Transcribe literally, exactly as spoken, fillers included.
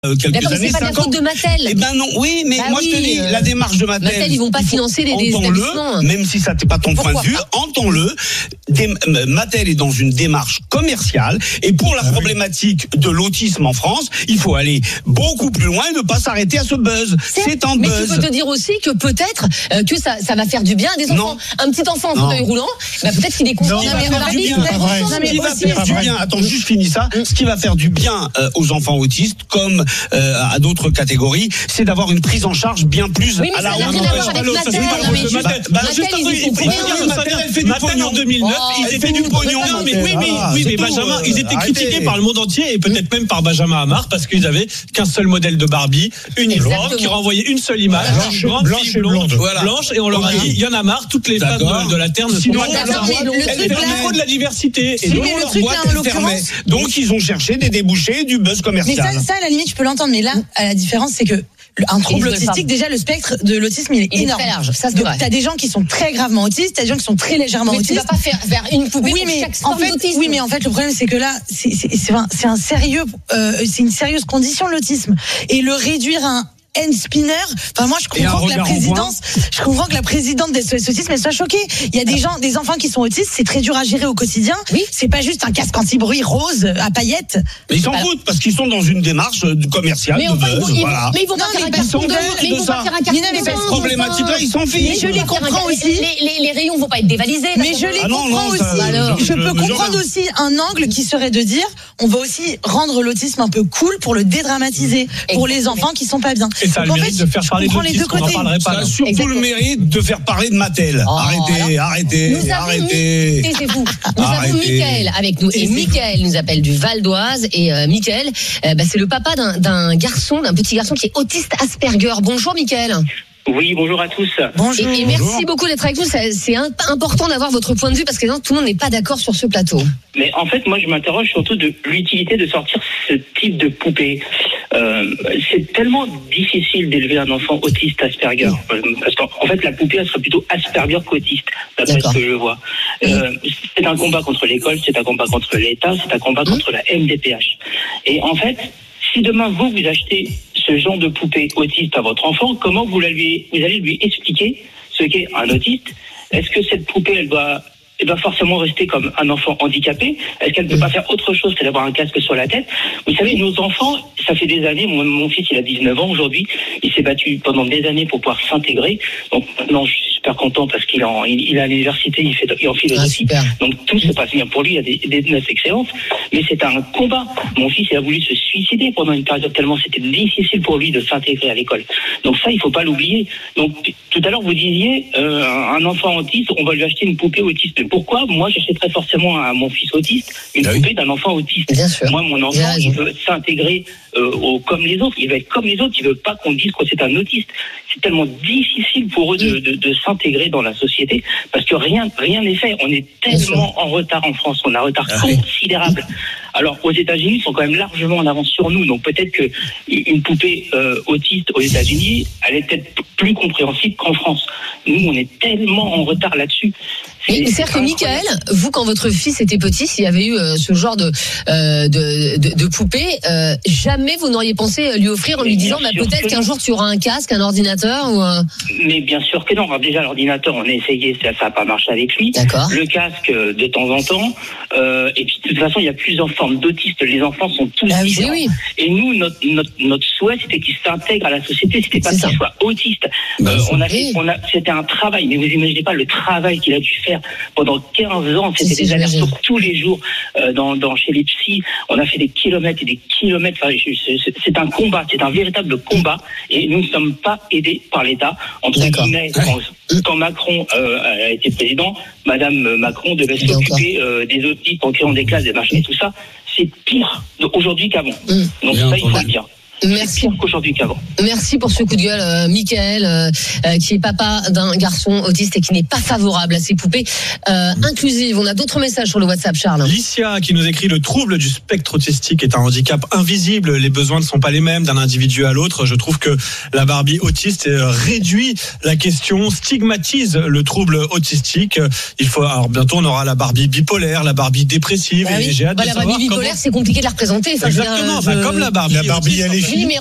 Euh, quelques D'accord, années, c'est pas de la faute de Mattel. Eh ben non, oui, mais bah moi oui, je te dis, euh, la démarche de Mattel. Mattel, ils vont pas financer les établissements. Même si ça n'est pas ton Pourquoi point de vue, entends-le. Des, Mattel est dans une démarche commerciale et pour la problématique de l'autisme en France, il faut aller beaucoup plus loin et ne pas s'arrêter à ce buzz. C'est, c'est un mais buzz. Mais tu peux te dire aussi que peut-être euh, que ça, ça va faire du bien à des enfants. Non. Un petit enfant en fauteuil roulant, bah peut-être qu'il est content. Non, mais faire du bien. Ce qui va faire du bien. Attends, juste finis ça. Ce qui va faire du bien euh, aux enfants autistes, comme euh, à d'autres catégories, c'est d'avoir une prise en charge bien plus oui, à la hauteur. Mattel en deux mille neuf, ils étaient du pognon. Oui, oui, oui, mais Benjamin, ils étaient critiqués par le monde entier et peut-être même par Benjamin Hamar parce qu'ils avaient qu'un seul modèle de Barbie uniforme qui renvoyait une seule image, blanche et blonde, blanche, et on leur a dit, il y en a marre, toutes les femmes de la Terre ne sont pas de la diversité. Et donc leur boîte elle fermait. Donc ils ont cherché des débouchés, du buzz commercial. Mais ça, ça à la limite, je peux l'entendre. Mais là, à la différence, c'est que un trouble autistique, déjà le spectre de l'autisme il est il énorme. Est très large, ça, donc t'as des gens qui sont très gravement autistes, t'as des gens qui sont très légèrement mais autistes. Tu vas pas faire vers une poupée oui, mais chaque en fait, autisme. oui, mais en fait le problème c'est que là, c'est c'est c'est un, c'est un sérieux, euh, c'est une sérieuse condition l'autisme et le réduire à un hand spinner. Enfin, moi, je comprends que la présidence, je comprends que la présidente des S O S Autisme, elle soit choquée. Il y a des gens, des enfants qui sont autistes, c'est très dur à gérer au quotidien. Oui. C'est pas juste un casque anti-bruit rose à paillettes. Mais ils s'en foutent parce qu'ils sont dans une démarche commerciale mais de enfin, buzz. Ils, voilà. Mais ils vont pas non, faire un carton carton de mais ils vont pas faire un carton de cette problématique-là, ils s'en fichent. Mais je les comprends aussi. Les, les, les rayons vont pas être dévalisés. Mais je les ah non, comprends non, aussi. Ça, Alors, je, je peux comprendre aussi un angle qui serait de dire, on va aussi rendre l'autisme un peu cool pour le dédramatiser pour les enfants qui sont pas bien. Et ça a le mérite de faire parler de l'autisme, on n'en parlerait pas. Ça a surtout Exactement. le mérite de faire parler de Mattel. Oh, arrêtez, alors, arrêtez, nous arrêtez. Taisez-vous. Nous avons Mickaël avec nous. Et Mickaël nous appelle du Val d'Oise. Et euh, Mickaël, euh, bah, c'est le papa d'un, d'un garçon, d'un petit garçon qui est autiste Asperger. Bonjour Mickaël. Oui, bonjour à tous. Bonjour. Et, et merci beaucoup d'être avec nous. C'est, c'est un, important d'avoir votre point de vue parce que non, tout le monde n'est pas d'accord sur ce plateau. Mais en fait, moi, je m'interroge surtout de l'utilité de sortir ce type de poupée. Euh, c'est tellement difficile d'élever un enfant autiste Asperger. Parce qu'en fait, la poupée, elle serait plutôt Asperger qu'autiste, d'après ce que je vois. Euh, c'est un combat contre l'école, c'est un combat contre l'État, c'est un combat contre la M D P H. Et en fait, si demain, vous, vous achetez ce genre de poupée autiste à votre enfant, comment vous, la lui, vous allez lui expliquer ce qu'est un autiste? Est-ce que cette poupée, elle doit, elle doit forcément rester comme un enfant handicapé? Est-ce qu'elle ne peut pas faire autre chose que d'avoir un casque sur la tête? Vous savez, nos enfants, ça fait des années, mon, mon fils, il a dix-neuf ans aujourd'hui, il s'est battu pendant des années pour pouvoir s'intégrer. Donc maintenant, je suis super content parce qu'il est, en, il, il est à l'université, il fait il est en philosophie. Ah, donc tout se passe bien pour lui, il a des, des notes excellentes. Mais c'est un combat. Mon fils, il a voulu se suicider pendant une période tellement c'était difficile pour lui de s'intégrer à l'école. Donc ça, il faut pas l'oublier. Donc tout à l'heure, vous disiez, euh, un enfant autiste, on va lui acheter une poupée autiste. Mais pourquoi moi, j'achèterais forcément à mon fils autiste une ah, poupée oui. d'un enfant autiste? Bien sûr. Moi, mon enfant, il veut s'intégrer euh, au, comme les autres. Il veut être comme les autres. Il veut pas qu'on dise que c'est un autiste. C'est tellement difficile pour eux de, de, de s'intégrer dans la société parce que rien rien n'est fait. On est tellement en retard en France. On a un retard ah, considérable. Oui. Alors aux États-Unis, ils sont quand même largement en avance sur nous. Donc peut-être que une poupée euh, autiste aux États-Unis, elle est peut-être plus compréhensible qu'en France. Nous, on est tellement en retard là-dessus. C'est, c'est-à-dire que Mickaël, vous, quand votre fils était petit, s'il y avait eu euh, ce genre de, euh, de, de, de poupée, euh, jamais vous n'auriez pensé lui offrir en lui disant bah, peut-être qu'un jour tu auras un casque, un ordinateur ou un... Mais bien sûr que non. Alors déjà, l'ordinateur, on a essayé, ça n'a pas marché avec lui. D'accord. Le casque, de temps en temps. Euh, et puis, de toute façon, il y a plusieurs formes d'autistes. Les enfants sont tous ah, différents. Oui, oui. Et nous, notre, notre, notre souhait, c'était qu'ils s'intègrent à la société. C'était pas C'est qu'ils soient autistes. Bah, euh, on a fait, on a, c'était un travail. Mais vous imaginez pas le travail qu'il a dû faire pendant quinze ans. C'était si, des allers-retours tous les jours euh, dans, dans, chez les psys. On a fait des kilomètres et des kilomètres. Enfin, c'est, c'est un combat. C'est un véritable combat. Et nous ne sommes pas aidés par l'État. Entre guillemets, quand, quand Macron euh, a été président, Madame Macron devait s'occuper euh, des autistes en créant des classes, des machines et tout ça. C'est pire aujourd'hui qu'avant. Mmh. Donc ça, il faut le dire. Merci. Qu'aujourd'hui qu'avant. Merci pour ce coup de gueule, euh, Mickaël, euh, euh, qui est papa d'un garçon autiste et qui n'est pas favorable à ces poupées euh, inclusives. On a d'autres messages sur le WhatsApp, Charles. Licia qui nous écrit: le trouble du spectre autistique est un handicap invisible. Les besoins ne sont pas les mêmes d'un individu à l'autre. Je trouve que la Barbie autiste réduit la question, stigmatise le trouble autistique. Il faut, alors bientôt on aura la Barbie bipolaire, la Barbie dépressive. Bah oui. Et j'ai hâte bah, de la savoir Barbie bipolaire, comment... c'est compliqué de la représenter. Enfin, exactement. Je... Enfin, comme la Barbie. La Barbie, elle est fille. Oui, mais